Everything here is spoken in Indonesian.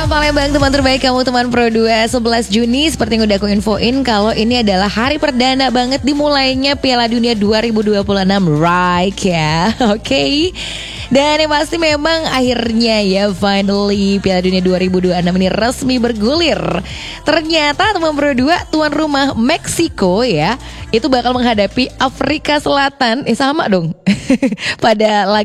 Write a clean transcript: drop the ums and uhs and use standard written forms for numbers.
Palembang, teman terbaik kamu, teman Pro 2. 11 Juni seperti yang udah aku infoin kalau ini adalah hari perdana banget dimulainya Piala Dunia 2026, right ya. Oke. Dan yang pasti memang akhirnya ya finally Piala Dunia 2026 ini resmi bergulir. Ternyata teman Pro 2, tuan rumah Meksiko ya, itu bakal menghadapi Afrika Selatan. Sama dong. Pada